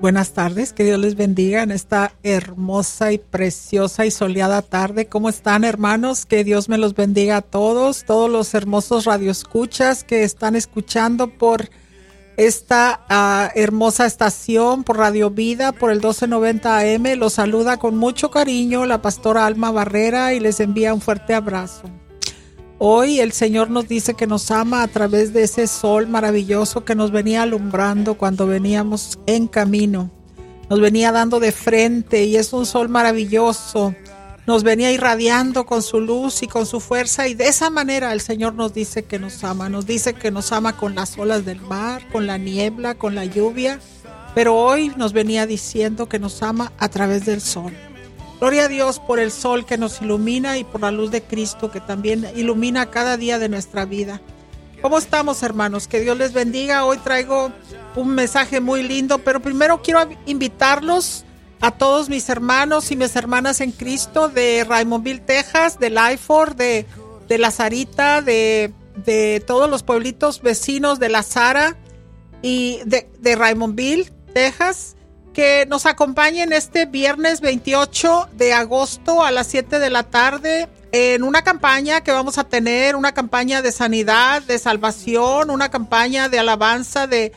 Buenas tardes, que Dios les bendiga en esta hermosa y preciosa y soleada tarde. ¿Cómo están, hermanos? Que Dios me los bendiga a todos los hermosos radioescuchas que están escuchando por esta hermosa estación, por Radio Vida, por el 1290 AM. Los saluda con mucho cariño la pastora Alma Barrera y les envía un fuerte abrazo. Hoy el Señor nos dice que nos ama a través de ese sol maravilloso que nos venía alumbrando cuando veníamos en camino. Nos venía dando de frente y es un sol maravilloso. Nos venía irradiando con su luz y con su fuerza y de esa manera el Señor nos dice que nos ama. Nos dice que nos ama con las olas del mar, con la niebla, con la lluvia. Pero hoy nos venía diciendo que nos ama a través del sol. Gloria a Dios por el sol que nos ilumina y por la luz de Cristo que también ilumina cada día de nuestra vida. ¿Cómo estamos, hermanos? Que Dios les bendiga. Hoy traigo un mensaje muy lindo, pero primero quiero invitarlos a todos mis hermanos y mis hermanas en Cristo de Raymondville, Texas, de Lyford, de La Sarita, de todos los pueblitos vecinos de La Sara y de Raymondville, Texas, que nos acompañen este viernes 28 de agosto a las 7 de la tarde en una campaña que vamos a tener, una campaña de sanidad, de salvación, una campaña de alabanza, de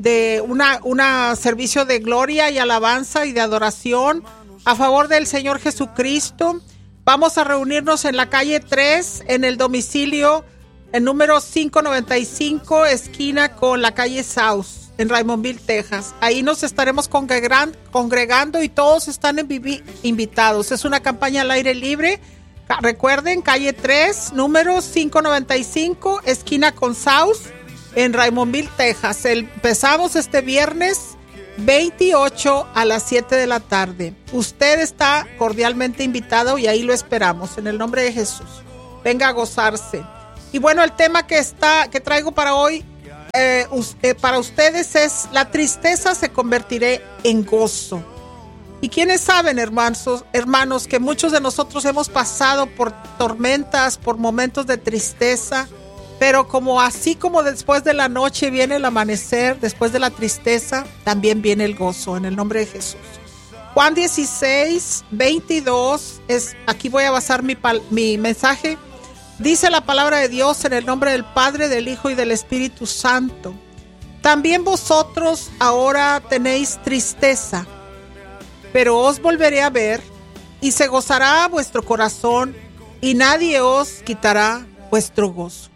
una servicio de gloria y alabanza y de adoración a favor del Señor Jesucristo. Vamos a reunirnos en la calle 3, en el domicilio, el número 595, esquina con la calle South, en Raymondville, Texas. Ahí nos estaremos congregando y todos están invitados. Es una campaña al aire libre. Recuerden, calle 3, número 595, esquina con South, en Raymondville, Texas. Empezamos este viernes 28 a las 7 de la tarde. Usted está cordialmente invitado y ahí lo esperamos, en el nombre de Jesús. Venga a gozarse. Y bueno, el tema que traigo para hoy, para ustedes es: la tristeza se convertirá en gozo. Y quienes saben, hermanos, que muchos de nosotros hemos pasado por tormentas, por momentos de tristeza, pero así como después de la noche viene el amanecer, después de la tristeza también viene el gozo, en el nombre de Jesús. Juan 16, 22, aquí voy a basar mi mensaje. Dice la palabra de Dios en el nombre del Padre, del Hijo y del Espíritu Santo. También vosotros ahora tenéis tristeza, pero os volveré a ver y se gozará vuestro corazón y nadie os quitará vuestro gozo.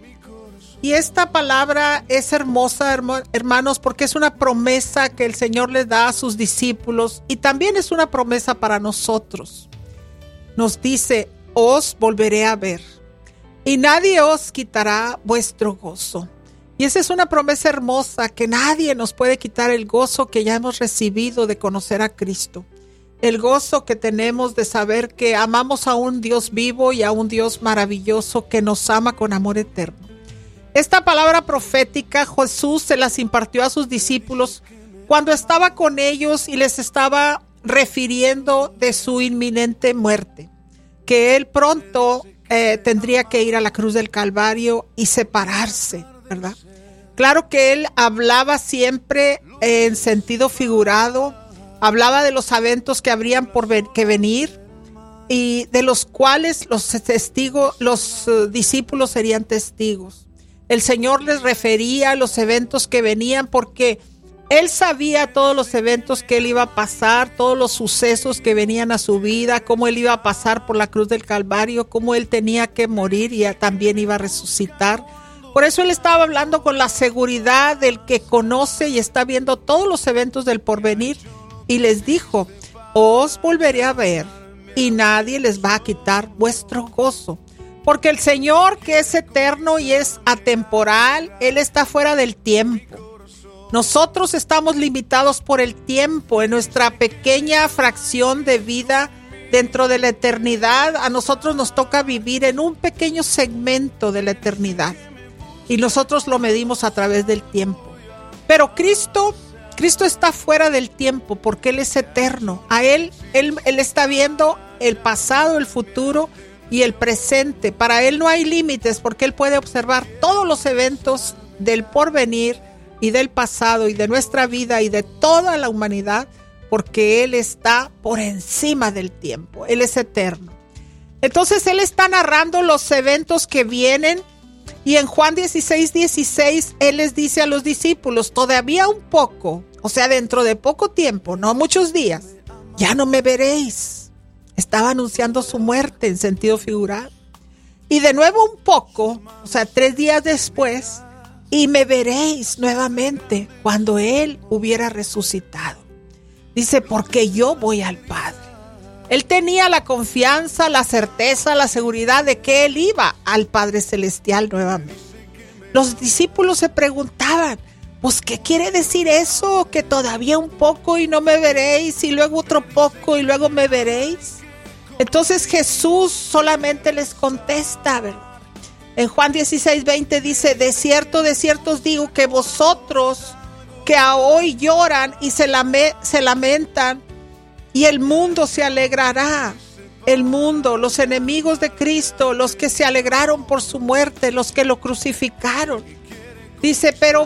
Y esta palabra es hermosa, hermanos, porque es una promesa que el Señor les da a sus discípulos y también es una promesa para nosotros. Nos dice: os volveré a ver y nadie os quitará vuestro gozo. Y esa es una promesa hermosa, que nadie nos puede quitar el gozo que ya hemos recibido de conocer a Cristo. El gozo que tenemos de saber que amamos a un Dios vivo y a un Dios maravilloso que nos ama con amor eterno. Esta palabra profética Jesús se las impartió a sus discípulos cuando estaba con ellos y les estaba refiriendo de su inminente muerte, que él pronto tendría que ir a la cruz del Calvario y separarse, ¿verdad? Claro que él hablaba siempre en sentido figurado, hablaba de los eventos que habrían que venir y de los cuales los discípulos serían testigos. El Señor les refería a los eventos que venían porque él sabía todos los eventos que él iba a pasar, todos los sucesos que venían a su vida, cómo él iba a pasar por la cruz del Calvario, cómo él tenía que morir y también iba a resucitar. Por eso él estaba hablando con la seguridad del que conoce y está viendo todos los eventos del porvenir y les dijo: os volveré a ver y nadie les va a quitar vuestro gozo. Porque el Señor, que es eterno y es atemporal, Él está fuera del tiempo. Nosotros estamos limitados por el tiempo en nuestra pequeña fracción de vida dentro de la eternidad. A nosotros nos toca vivir en un pequeño segmento de la eternidad y nosotros lo medimos a través del tiempo. Pero Cristo está fuera del tiempo porque Él es eterno. A Él está viendo el pasado, el futuro y el presente. Para Él no hay límites porque Él puede observar todos los eventos del porvenir, y del pasado y de nuestra vida y de toda la humanidad, porque Él está por encima del tiempo. Él es eterno. Entonces Él está narrando los eventos que vienen, y en Juan 16:16 Él les dice a los discípulos: todavía un poco, o sea, dentro de poco tiempo, no muchos días, ya no me veréis. Estaba anunciando su muerte en sentido figurado. Y de nuevo un poco, o sea, 3 días después, y me veréis nuevamente cuando Él hubiera resucitado. Dice, porque yo voy al Padre. Él tenía la confianza, la certeza, la seguridad de que Él iba al Padre Celestial nuevamente. Los discípulos se preguntaban, pues, ¿qué quiere decir eso? Que todavía un poco y no me veréis, y luego otro poco y luego me veréis. Entonces Jesús solamente les contesta, ¿verdad? En Juan 16:20 dice, de cierto os digo que vosotros que a hoy lloran y se lamentan, y el mundo se alegrará. El mundo, los enemigos de Cristo, los que se alegraron por su muerte, los que lo crucificaron. Dice, pero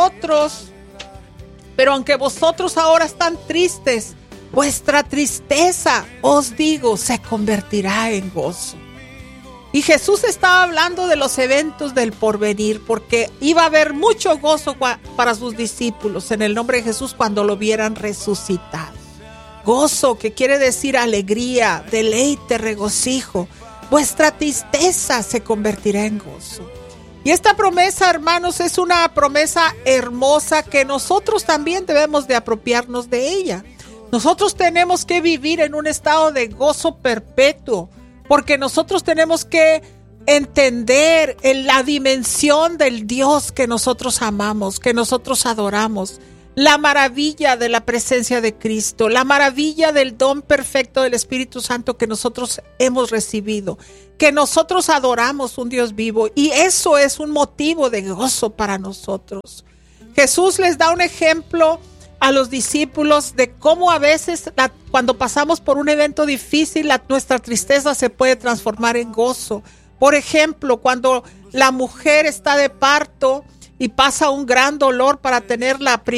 aunque vosotros ahora están tristes, vuestra tristeza, os digo, se convertirá en gozo. Y Jesús estaba hablando de los eventos del porvenir, porque iba a haber mucho gozo para sus discípulos en el nombre de Jesús cuando lo vieran resucitado. Gozo, que quiere decir alegría, deleite, regocijo. Vuestra tristeza se convertirá en gozo. Y esta promesa, hermanos, es una promesa hermosa que nosotros también debemos de apropiarnos de ella. Nosotros tenemos que vivir en un estado de gozo perpetuo, porque nosotros tenemos que entender la dimensión del Dios que nosotros amamos, que nosotros adoramos, la maravilla de la presencia de Cristo, la maravilla del don perfecto del Espíritu Santo que nosotros hemos recibido, que nosotros adoramos un Dios vivo, y eso es un motivo de gozo para nosotros. Jesús les da un ejemplo a los discípulos de cómo a veces cuando pasamos por un evento difícil, nuestra tristeza se puede transformar en gozo. Por ejemplo, cuando la mujer está de parto y pasa un gran dolor para tener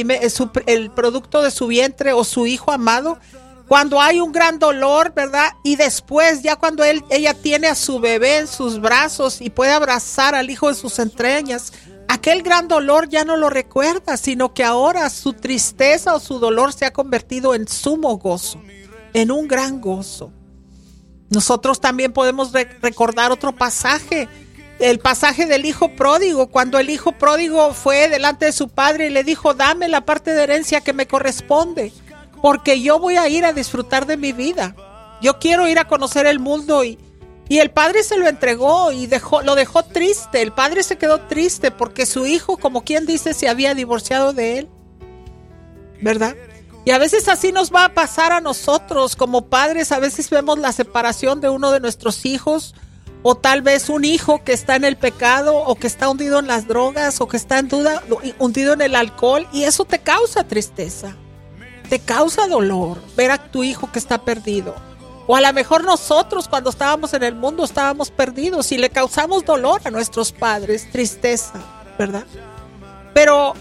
el producto de su vientre o su hijo amado, cuando hay un gran dolor, ¿verdad? Y después, ya cuando ella tiene a su bebé en sus brazos y puede abrazar al hijo de sus entrañas, aquel gran dolor ya no lo recuerda, sino que ahora su tristeza o su dolor se ha convertido en sumo gozo, en un gran gozo. Nosotros también podemos recordar otro pasaje, el pasaje del hijo pródigo, cuando el hijo pródigo fue delante de su padre y le dijo, dame la parte de herencia que me corresponde, porque yo voy a ir a disfrutar de mi vida. Yo quiero ir a conocer el mundo, y el padre se lo entregó y lo dejó triste. El padre se quedó triste porque su hijo, como quien dice, se había divorciado de él, ¿verdad? Y a veces así nos va a pasar a nosotros como padres. A veces vemos la separación de uno de nuestros hijos, o tal vez un hijo que está en el pecado, o que está hundido en las drogas, o que está hundido en el alcohol, y eso te causa tristeza, te causa dolor ver a tu hijo que está perdido. O a lo mejor nosotros cuando estábamos en el mundo estábamos perdidos y le causamos dolor a nuestros padres, tristeza, ¿verdad? Pero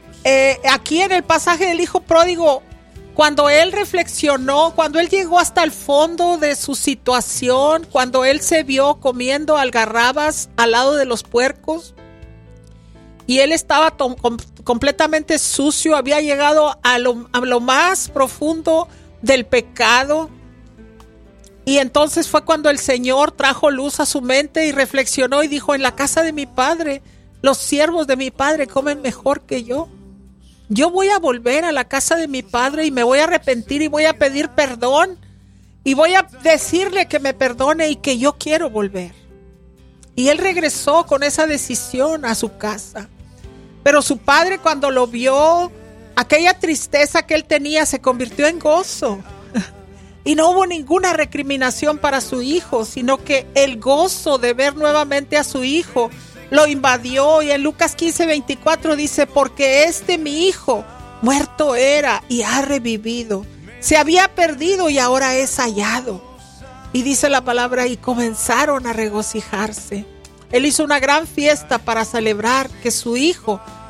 aquí en el pasaje del hijo pródigo, cuando él reflexionó, cuando él llegó hasta el fondo de su situación, cuando él se vio comiendo algarrabas al lado de los puercos, y él estaba completamente sucio, había llegado a lo más profundo del pecado. Y entonces fue cuando el Señor trajo luz a su mente y reflexionó y dijo, en la casa de mi padre, los siervos de mi padre comen mejor que yo. Yo voy a volver a la casa de mi padre y me voy a arrepentir y voy a pedir perdón y voy a decirle que me perdone y que yo quiero volver. Y él regresó con esa decisión a su casa. Pero su padre, cuando lo vio, aquella tristeza que él tenía se convirtió en gozo. Y no hubo ninguna recriminación para su hijo, sino que el gozo de ver nuevamente a su hijo lo invadió. Y en Lucas 15:24 dice, porque mi hijo muerto era y ha revivido. Se había perdido y ahora es hallado. Y dice la palabra, y comenzaron a regocijarse. Él hizo una gran fiesta para celebrar que su hijo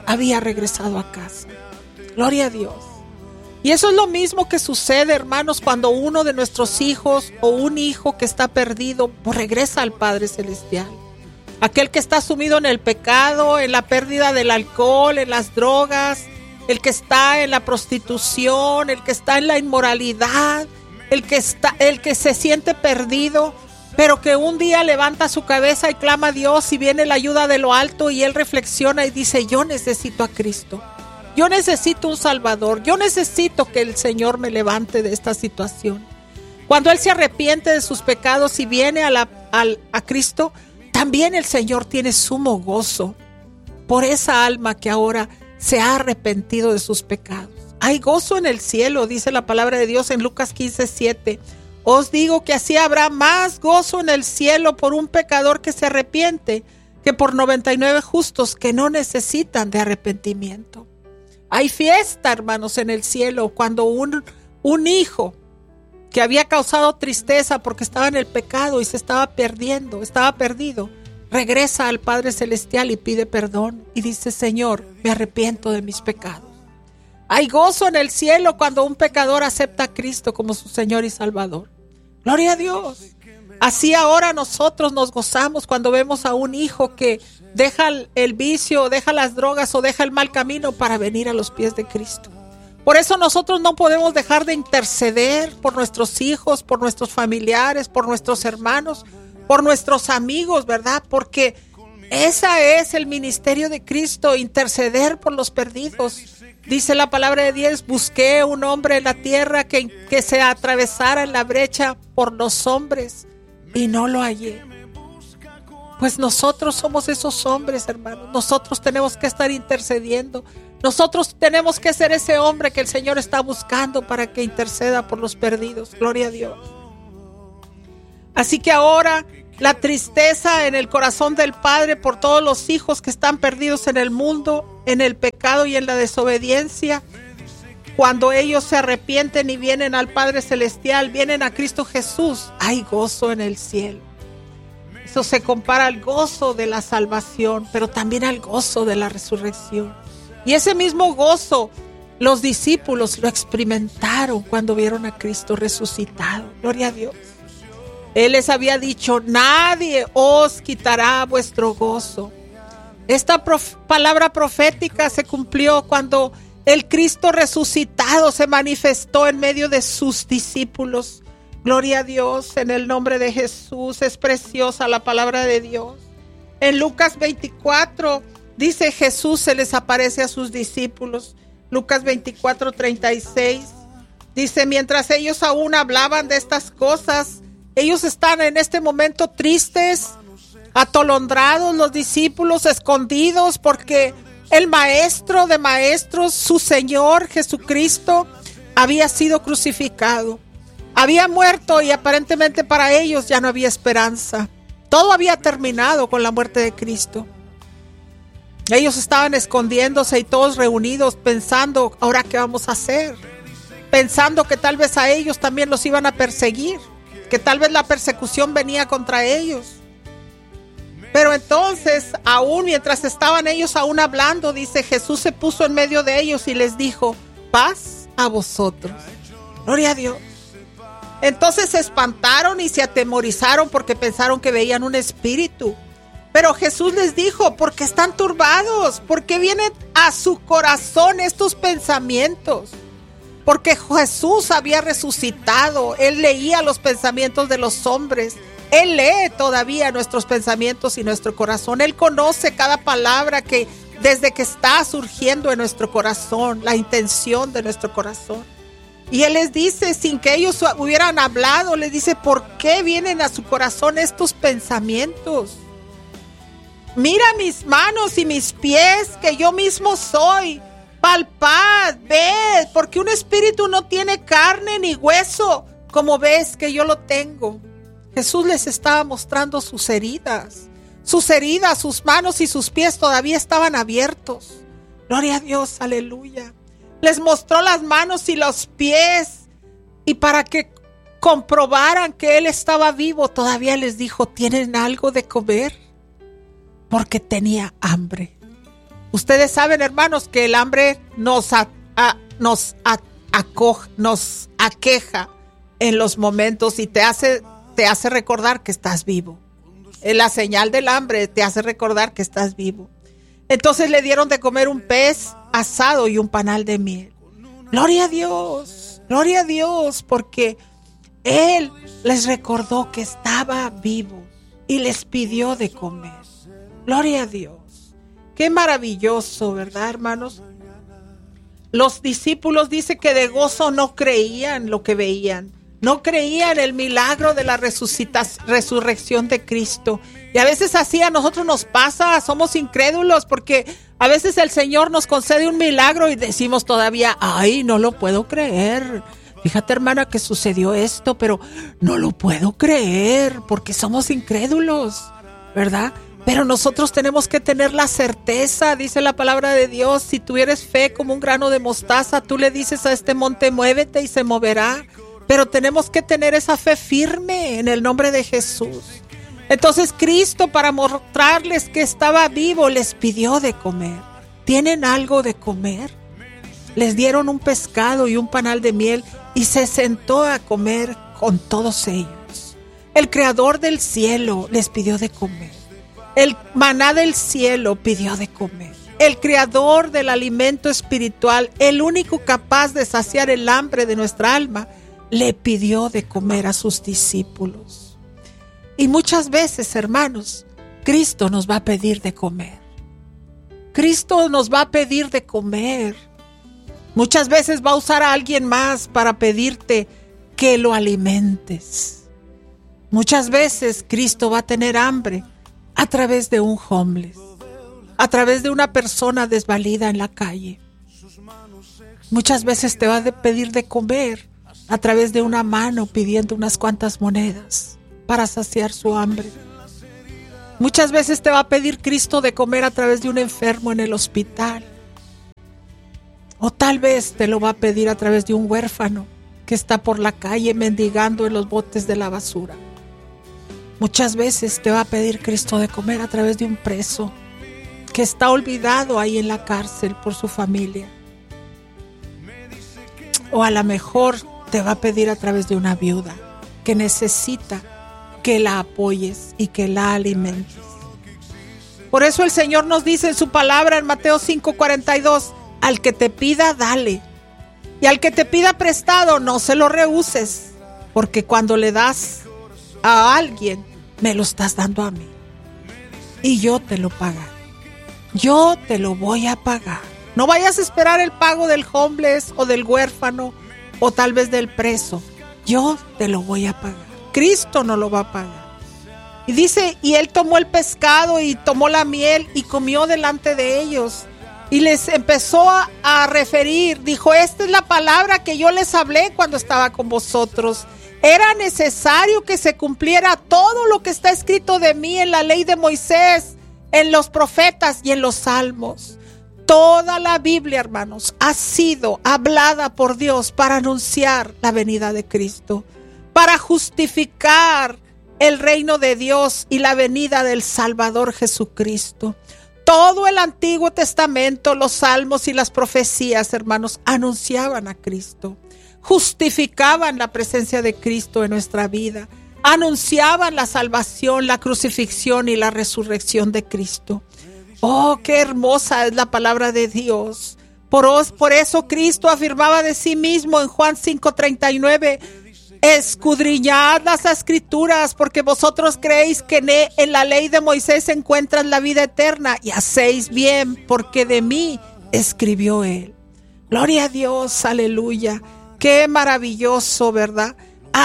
había regresado a casa. Gloria a Dios. Y eso es lo mismo que sucede, hermanos, cuando uno de nuestros hijos o un hijo que está perdido, pues regresa al Padre Celestial. Aquel que está sumido en el pecado, en la pérdida del alcohol, en las drogas, el que está en la prostitución, el que está en la inmoralidad, el que se siente perdido, pero que un día levanta su cabeza y clama a Dios y viene la ayuda de lo alto y él reflexiona y dice: yo necesito a Cristo, yo necesito un Salvador, yo necesito que el Señor me levante de esta situación. Cuando él se arrepiente de sus pecados y viene a Cristo, también el Señor tiene sumo gozo por esa alma que ahora se ha arrepentido de sus pecados. Hay gozo en el cielo, dice la palabra de Dios en Lucas 15:7. Os digo que así habrá más gozo en el cielo por un pecador que se arrepiente que por 99 justos que no necesitan de arrepentimiento. Hay fiesta, hermanos, en el cielo cuando un hijo que había causado tristeza porque estaba en el pecado y se estaba perdido, regresa al Padre Celestial y pide perdón y dice: Señor, me arrepiento de mis pecados. Hay gozo en el cielo cuando un pecador acepta a Cristo como su Señor y Salvador. Gloria a Dios. Así ahora nosotros nos gozamos cuando vemos a un hijo que deja el vicio, deja las drogas o deja el mal camino para venir a los pies de Cristo. Por eso nosotros no podemos dejar de interceder por nuestros hijos, por nuestros familiares, por nuestros hermanos, por nuestros amigos, ¿verdad? Porque ese es el ministerio de Cristo, interceder por los perdidos. Dice la palabra de Dios: busqué un hombre en la tierra que se atravesara en la brecha por los hombres y no lo hallé. Pues nosotros somos esos hombres, hermanos. Nosotros tenemos que estar intercediendo. Nosotros tenemos que ser ese hombre que el Señor está buscando para que interceda por los perdidos. Gloria a Dios. Así que ahora la tristeza en el corazón del Padre por todos los hijos que están perdidos en el mundo, en el pecado y en la desobediencia, cuando ellos se arrepienten y vienen al Padre Celestial, vienen a Cristo Jesús, hay gozo en el cielo. Eso se compara al gozo de la salvación, pero también al gozo de la resurrección. Y ese mismo gozo los discípulos lo experimentaron cuando vieron a Cristo resucitado. Gloria a Dios. Él les había dicho: nadie os quitará vuestro gozo. Esta palabra profética se cumplió cuando el Cristo resucitado se manifestó en medio de sus discípulos. Gloria a Dios, en el nombre de Jesús. Es preciosa la palabra de Dios. En Lucas 24 dice: Jesús se les aparece a sus discípulos. Lucas 24:36 dice: mientras ellos aún hablaban de estas cosas, ellos están en este momento tristes, atolondrados, los discípulos escondidos, porque el maestro de maestros, su Señor Jesucristo, había sido crucificado. Había muerto y aparentemente para ellos ya no había esperanza. Todo había terminado con la muerte de Cristo. Ellos estaban escondiéndose y todos reunidos pensando: ¿ahora qué vamos a hacer? Pensando que tal vez a ellos también los iban a perseguir, que tal vez la persecución venía contra ellos. Pero entonces, aún mientras estaban ellos aún hablando, dice: Jesús se puso en medio de ellos y les dijo: paz a vosotros. Gloria a Dios. Entonces se espantaron y se atemorizaron porque pensaron que veían un espíritu. Pero Jesús les dijo: ¿por qué están turbados? ¿Por qué vienen a su corazón estos pensamientos? Porque Jesús había resucitado. Él leía los pensamientos de los hombres. Él lee todavía nuestros pensamientos y nuestro corazón. Él conoce cada palabra que desde que está surgiendo en nuestro corazón, la intención de nuestro corazón. Y Él les dice, sin que ellos hubieran hablado, les dice: ¿por qué vienen a su corazón estos pensamientos? Mira mis manos y mis pies, que yo mismo soy. Palpad, ved, porque un espíritu no tiene carne ni hueso, como ves que yo lo tengo. Jesús les estaba mostrando sus heridas, sus manos y sus pies todavía estaban abiertos. Gloria a Dios, aleluya. Les mostró las manos y los pies, y para que comprobaran que Él estaba vivo, todavía les dijo: ¿tienen algo de comer? Porque tenía hambre. Ustedes saben, hermanos, que el hambre nos aqueja en los momentos y te hace recordar que estás vivo. La señal del hambre te hace recordar que estás vivo. Entonces le dieron de comer un pez asado y un panal de miel. Gloria a Dios, porque Él les recordó que estaba vivo y les pidió de comer. Gloria a Dios. Qué maravilloso, ¿verdad, hermanos? Los discípulos dice que de gozo no creían lo que veían. No creían el milagro de la resurrección de Cristo. Y a veces así a nosotros nos pasa, somos incrédulos, porque a veces el Señor nos concede un milagro y decimos todavía, ay, no lo puedo creer. Fíjate, hermana, que sucedió esto, pero no lo puedo creer, porque somos incrédulos, ¿verdad? Pero nosotros tenemos que tener la certeza, dice la palabra de Dios, si tuvieres fe como un grano de mostaza, tú le dices a este monte, muévete y se moverá. Pero tenemos que tener esa fe firme en el nombre de Jesús. Entonces Cristo, para mostrarles que estaba vivo, les pidió de comer. ¿Tienen algo de comer? Les dieron un pescado y un panal de miel y se sentó a comer con todos ellos. El Creador del cielo les pidió de comer. El maná del cielo pidió de comer. El Creador del alimento espiritual, el único capaz de saciar el hambre de nuestra alma, le pidió de comer a sus discípulos. Y muchas veces, hermanos, Cristo nos va a pedir de comer. Cristo nos va a pedir de comer. Muchas veces va a usar a alguien más para pedirte que lo alimentes. Muchas veces Cristo va a tener hambre a través de un homeless, a través de una persona desvalida en la calle. Muchas veces te va a pedir de comer a través de una mano pidiendo unas cuantas monedas para saciar su hambre. Muchas veces te va a pedir Cristo de comer a través de un enfermo en el hospital. O tal vez te lo va a pedir a través de un huérfano que está por la calle mendigando en los botes de la basura. Muchas veces te va a pedir Cristo de comer a través de un preso que está olvidado ahí en la cárcel por su familia. O a lo mejor te va a pedir a través de una viuda que necesita que la apoyes y que la alimentes. Por eso el Señor nos dice en su palabra en Mateo 5:42, al que te pida, dale. Y al que te pida prestado, no se lo rehuses, porque cuando le das a alguien, me lo estás dando a mí. Y yo te lo pagaré. Yo te lo voy a pagar. No vayas a esperar el pago del homeless o del huérfano o tal vez del preso. Yo te lo voy a pagar. Cristo no lo va a pagar. Y dice, y él tomó el pescado y tomó la miel y comió delante de ellos. Y les empezó a referir, dijo, esta es la palabra que yo les hablé cuando estaba con vosotros. Era necesario que se cumpliera todo lo que está escrito de mí en la ley de Moisés, en los profetas y en los salmos. Toda la Biblia, hermanos, ha sido hablada por Dios para anunciar la venida de Cristo, para justificar el reino de Dios y la venida del Salvador Jesucristo. Todo el Antiguo Testamento, los salmos y las profecías, hermanos, anunciaban a Cristo, justificaban la presencia de Cristo en nuestra vida, anunciaban la salvación, la crucifixión y la resurrección de Cristo. Oh, qué hermosa es la palabra de Dios. Por eso Cristo afirmaba de sí mismo en Juan 5:39, escudriñad las escrituras, porque vosotros creéis que en la ley de Moisés se encuentra la vida eterna, y hacéis bien, porque de mí escribió él. Gloria a Dios, aleluya. Qué maravilloso, ¿verdad?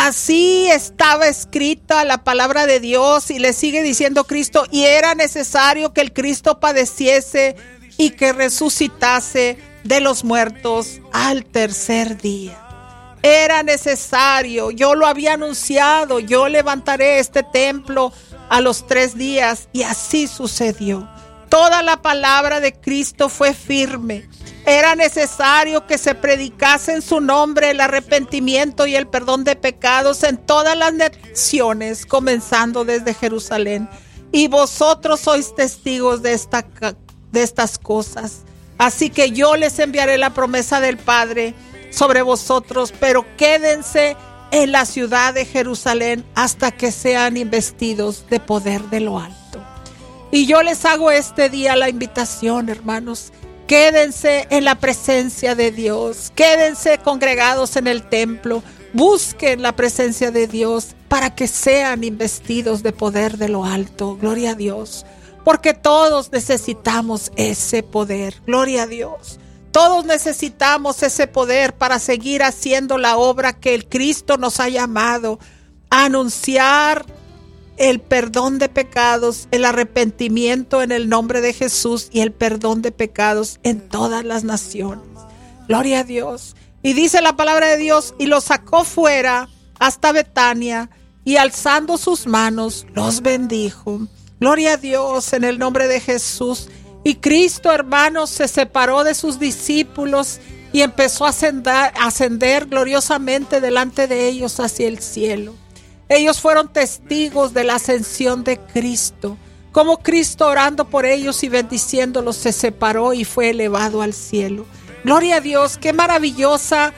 Así estaba escrita la palabra de Dios, y le sigue diciendo Cristo, y era necesario que el Cristo padeciese y que resucitase de los muertos al tercer día. Era necesario, yo lo había anunciado, yo levantaré este templo a los 3 días, y así sucedió. Toda la palabra de Cristo fue firme. Era necesario que se predicase en su nombre el arrepentimiento y el perdón de pecados en todas las naciones, comenzando desde Jerusalén. Y vosotros sois testigos de de estas cosas. Así que yo les enviaré la promesa del Padre sobre vosotros, pero quédense en la ciudad de Jerusalén hasta que sean investidos de poder de lo alto. Y yo les hago este día la invitación, hermanos. Quédense en la presencia de Dios, quédense congregados en el templo, busquen la presencia de Dios para que sean investidos de poder de lo alto. Gloria a Dios, porque todos necesitamos ese poder. Gloria a Dios. Todos necesitamos ese poder para seguir haciendo la obra que el Cristo nos ha llamado a anunciar, el perdón de pecados, el arrepentimiento en el nombre de Jesús y el perdón de pecados en todas las naciones. Gloria a Dios. Y dice la palabra de Dios, y los sacó fuera hasta Betania, y alzando sus manos los bendijo. Gloria a Dios en el nombre de Jesús. Y Cristo, hermanos, se separó de sus discípulos y empezó a ascender gloriosamente delante de ellos hacia el cielo. Ellos fueron testigos de la ascensión de Cristo, como Cristo, orando por ellos y bendiciéndolos, se separó y fue elevado al cielo. Gloria a Dios, qué maravillosa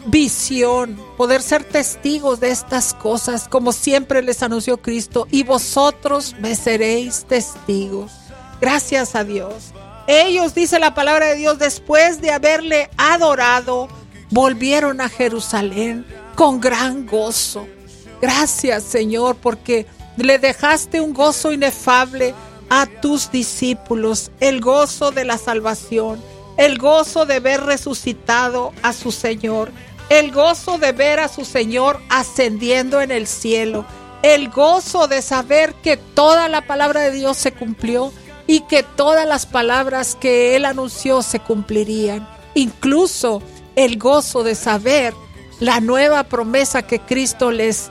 visión, poder ser testigos de estas cosas, como siempre les anunció Cristo, y vosotros me seréis testigos. Gracias a Dios. Ellos, dice la palabra de Dios, después de haberle adorado, volvieron a Jerusalén con gran gozo. Gracias, Señor, porque le dejaste un gozo inefable a tus discípulos, el gozo de la salvación, el gozo de ver resucitado a su Señor, el gozo de ver a su Señor ascendiendo en el cielo, el gozo de saber que toda la palabra de Dios se cumplió y que todas las palabras que Él anunció se cumplirían. Incluso el gozo de saber la nueva promesa que Cristo les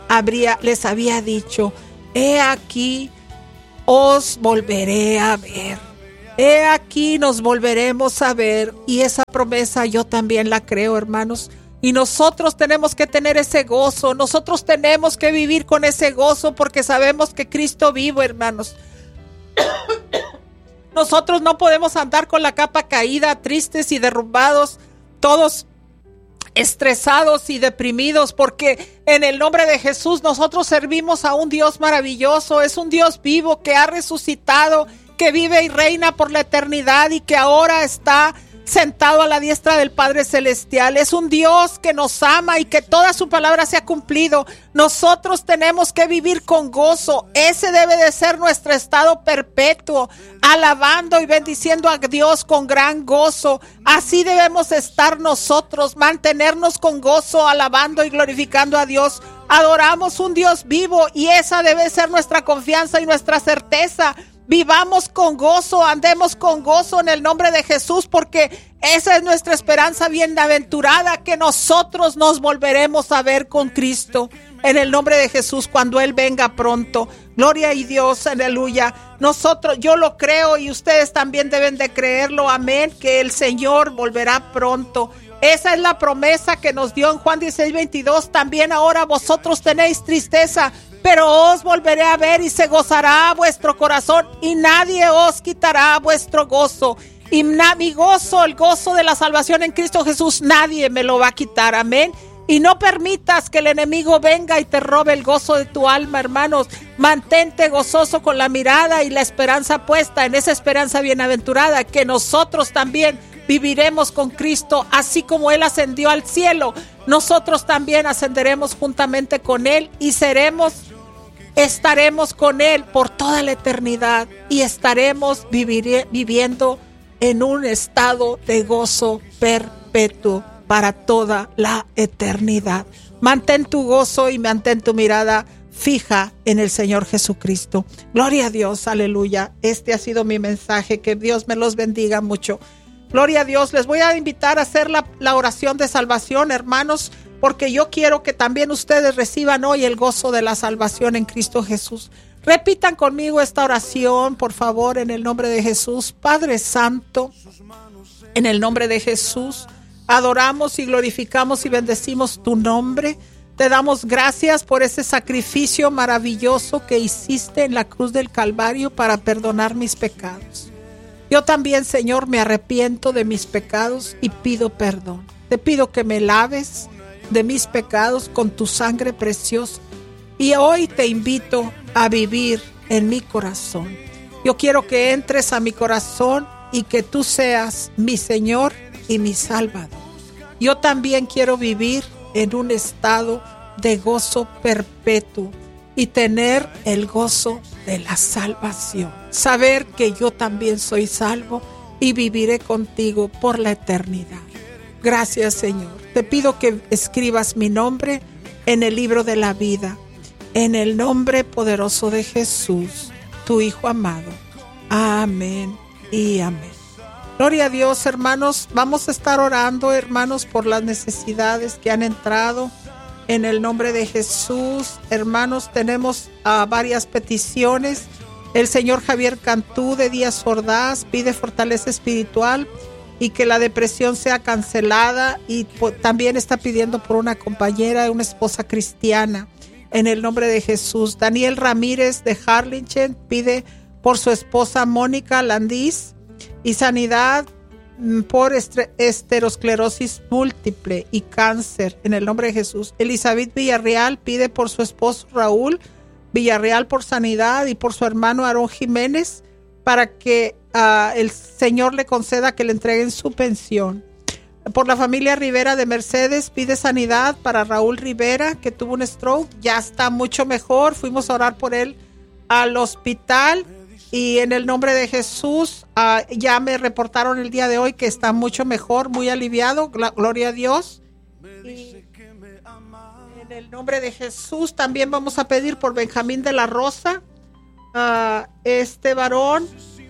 había dicho: he aquí os volveré a ver. He aquí nos volveremos a ver. Y esa promesa yo también la creo, hermanos. Y nosotros tenemos que tener ese gozo. Nosotros tenemos que vivir con ese gozo porque sabemos que Cristo vive, hermanos. Nosotros no podemos andar con la capa caída, tristes y derrumbados, todos estresados y deprimidos, porque en el nombre de Jesús nosotros servimos a un Dios maravilloso. Es un Dios vivo que ha resucitado, que vive y reina por la eternidad y que ahora está sentado a la diestra del Padre Celestial. Es un Dios que nos ama y que toda su palabra se ha cumplido. Nosotros tenemos que vivir con gozo. Ese debe de ser nuestro estado perpetuo, alabando y bendiciendo a Dios con gran gozo. Así debemos estar nosotros, mantenernos con gozo, alabando y glorificando a Dios. Adoramos un Dios vivo y esa debe ser nuestra confianza y nuestra certeza. Vivamos con gozo, andemos con gozo en el nombre de Jesús, porque esa es nuestra esperanza bienaventurada, que nosotros nos volveremos a ver con Cristo en el nombre de Jesús cuando Él venga pronto. Gloria a Dios, aleluya. Yo lo creo y ustedes también deben de creerlo, amén, que el Señor volverá pronto. Esa es la promesa que nos dio en Juan 16:22. También ahora vosotros tenéis tristeza, pero os volveré a ver y se gozará vuestro corazón y nadie os quitará vuestro gozo. Y mi gozo, el gozo de la salvación en Cristo Jesús, nadie me lo va a quitar, amén. Y no permitas que el enemigo venga y te robe el gozo de tu alma, hermanos. Mantente gozoso con la mirada y la esperanza puesta en esa esperanza bienaventurada, que nosotros también viviremos con Cristo, así como Él ascendió al cielo. Nosotros también ascenderemos juntamente con Él y estaremos con Él por toda la eternidad y estaremos viviendo en un estado de gozo perpetuo para toda la eternidad. Mantén tu gozo y mantén tu mirada fija en el Señor Jesucristo. Gloria a Dios, aleluya. Este ha sido mi mensaje. Que Dios me los bendiga mucho. Gloria a Dios. Les voy a invitar a hacer la oración de salvación, hermanos, porque yo quiero que también ustedes reciban hoy el gozo de la salvación en Cristo Jesús. Repitan conmigo esta oración, por favor, en el nombre de Jesús. Padre Santo, en el nombre de Jesús, adoramos y glorificamos y bendecimos tu nombre. Te damos gracias por ese sacrificio maravilloso que hiciste en la cruz del Calvario para perdonar mis pecados. Yo también, Señor, me arrepiento de mis pecados y pido perdón. Te pido que me laves de mis pecados con tu sangre preciosa. Y hoy te invito a vivir en mi corazón. Yo quiero que entres a mi corazón y que tú seas mi Señor y mi Salvador. Yo también quiero vivir en un estado de gozo perpetuo y tener el gozo de la salvación. Saber que yo también soy salvo y viviré contigo por la eternidad. Gracias, Señor. Te pido que escribas mi nombre en el libro de la vida, en el nombre poderoso de Jesús, tu Hijo amado. Amén y amén. Gloria a Dios, hermanos. Vamos a estar orando, hermanos, por las necesidades que han entrado en el nombre de Jesús. Hermanos, tenemos varias peticiones. El señor Javier Cantú de Díaz Ordaz pide fortaleza espiritual y que la depresión sea cancelada, y también está pidiendo por una compañera, una esposa cristiana, en el nombre de Jesús. Daniel Ramírez de Harlingen pide por su esposa Mónica Landís y sanidad por esterosclerosis múltiple y cáncer, en el nombre de Jesús. Elizabeth Villarreal pide por su esposo Raúl Villarreal por sanidad y por su hermano Aarón Jiménez para que el Señor le conceda que le entreguen su pensión. Por la familia Rivera de Mercedes pide sanidad para Raúl Rivera, que tuvo un stroke, ya está mucho mejor. Fuimos a orar por él al hospital y en el nombre de Jesús ya me reportaron el día de hoy que está mucho mejor, muy aliviado, gloria a Dios. Y en el nombre de Jesús también vamos a pedir por Benjamín de la Rosa. Este varón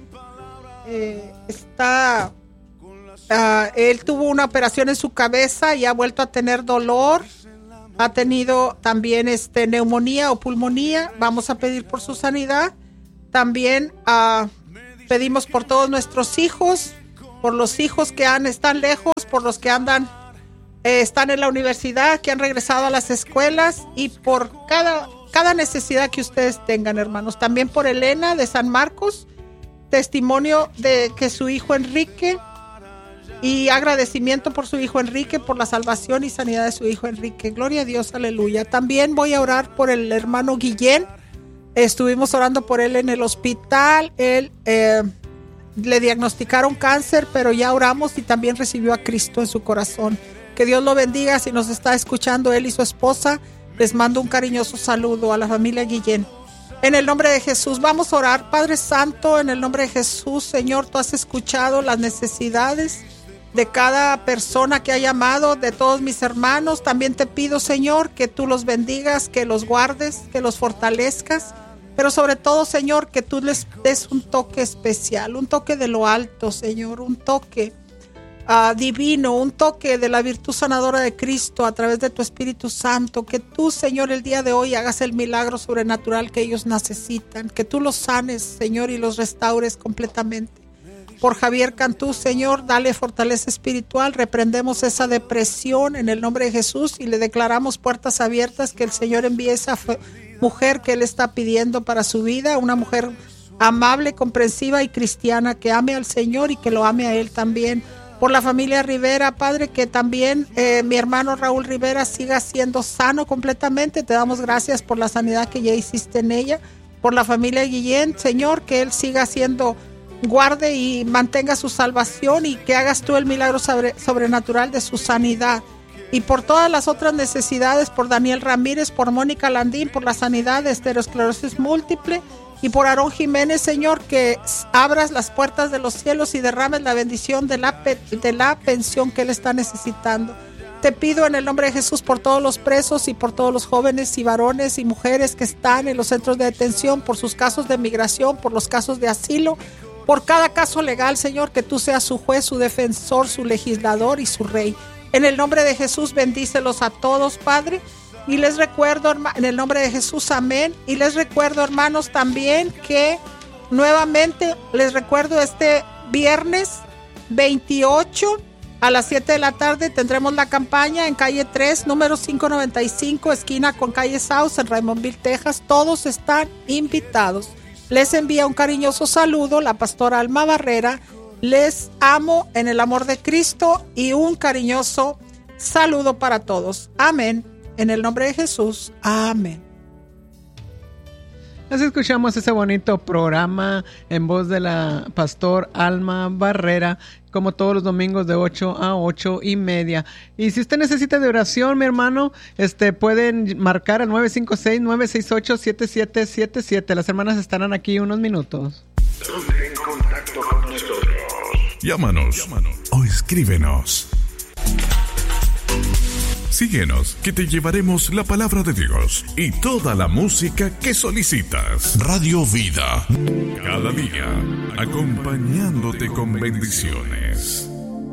él tuvo una operación en su cabeza y ha vuelto a tener dolor. Ha tenido también neumonía o pulmonía. Vamos a pedir por su sanidad. También pedimos por todos nuestros hijos, por los hijos que están lejos, por los que están en la universidad, que han regresado a las escuelas, y por cada necesidad que ustedes tengan, hermanos. También por Elena de San Marcos, testimonio de que su hijo Enrique, y agradecimiento por su hijo Enrique, por la salvación y sanidad de su hijo Enrique. Gloria a Dios, aleluya. También voy a orar por el hermano Guillén. Estuvimos orando por él en el hospital. Él le diagnosticaron cáncer, pero ya oramos y también recibió a Cristo en su corazón. Que Dios lo bendiga. Si nos está escuchando él y su esposa, les mando un cariñoso saludo a la familia Guillén. En el nombre de Jesús vamos a orar. Padre Santo, en el nombre de Jesús, Señor, tú has escuchado las necesidades de cada persona que ha llamado, de todos mis hermanos. También te pido, Señor, que tú los bendigas, que los guardes, que los fortalezcas, pero sobre todo, Señor, que tú les des un toque especial, un toque de lo alto, Señor, un toque divino, un toque de la virtud sanadora de Cristo a través de tu Espíritu Santo. Que tú, Señor, el día de hoy hagas el milagro sobrenatural que ellos necesitan, que tú los sanes, Señor, y los restaures completamente. Por Javier Cantú, Señor, dale fortaleza espiritual. Reprendemos esa depresión en el nombre de Jesús y le declaramos puertas abiertas, que el Señor envíe esa mujer que él está pidiendo para su vida, una mujer amable, comprensiva y cristiana, que ame al Señor y que lo ame a él también. Por la familia Rivera, Padre, que también mi hermano Raúl Rivera siga siendo sano completamente. Te damos gracias por la sanidad que ya hiciste en ella. Por la familia Guillén, Señor, que él siga siendo, guarde y mantenga su salvación, y que hagas tú el milagro sobrenatural de su sanidad. Y por todas las otras necesidades, por Daniel Ramírez, por Mónica Landín, por la sanidad de esterosclerosis múltiple, y por Aarón Jiménez, Señor, que abras las puertas de los cielos y derrames la bendición de la pensión que él está necesitando. Te pido en el nombre de Jesús por todos los presos y por todos los jóvenes y varones y mujeres que están en los centros de detención, por sus casos de migración, por los casos de asilo, por cada caso legal, Señor, que tú seas su juez, su defensor, su legislador y su rey. En el nombre de Jesús, bendícelos a todos, Padre. Y les recuerdo, en el nombre de Jesús, amén. Y les recuerdo, hermanos, también que nuevamente les recuerdo este viernes 28 a las 7 de la tarde tendremos la campaña en calle 3, número 595, esquina con calle South, en Raymondville, Texas. Todos están invitados. Les envía un cariñoso saludo la pastora Alma Barrera. Les amo en el amor de Cristo y un cariñoso saludo para todos. Amén. En el nombre de Jesús. Amén. Así escuchamos ese bonito programa en voz de la pastor Alma Barrera, como todos los domingos de 8 a 8:30. Y si usted necesita de oración, mi hermano, pueden marcar al 956-968-7777. Las hermanas estarán aquí unos minutos. Ponte en contacto con nosotros. Llámanos o escríbenos. Síguenos, que te llevaremos la palabra de Dios y toda la música que solicitas. Radio Vida, cada día, acompañándote con bendiciones.